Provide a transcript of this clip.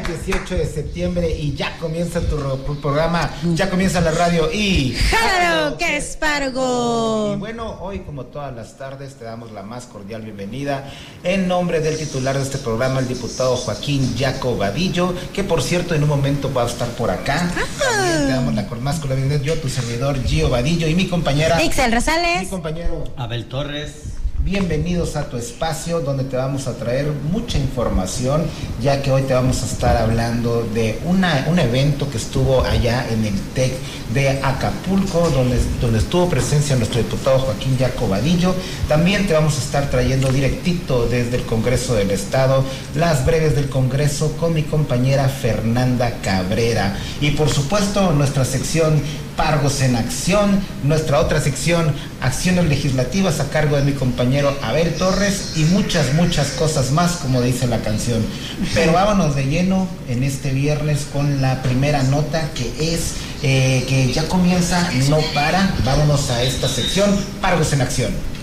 18 de septiembre y ya comienza tu programa, ya comienza la radio y... ¡Jálalo, que espargo! Y bueno, hoy como todas las tardes te damos la más cordial bienvenida en nombre del titular de este programa, el diputado Joaquín Jaco Vadillo, que por cierto en un momento va a estar por acá. También te damos la más cordial bienvenida, yo, tu servidor Gio Vadillo y mi compañera... Ixel Rosales. Mi compañero... Abel Torres. Bienvenidos a tu espacio donde te vamos a traer mucha información, ya que hoy te vamos a estar hablando de un evento que estuvo allá en el TEC de Acapulco, donde estuvo presencia nuestro diputado Joaquín Jaco Vadillo. También te vamos a estar trayendo directito desde el Congreso del Estado las breves del Congreso con mi compañera Fernanda Cabrera. Y por supuesto nuestra sección Pargos en Acción, nuestra otra sección Acciones Legislativas a cargo de mi compañero Abel Torres y muchas cosas más, como dice la canción. Pero vámonos de lleno en este viernes con la primera nota, que es que ya comienza, no para. Vámonos a esta sección Pargos en Acción.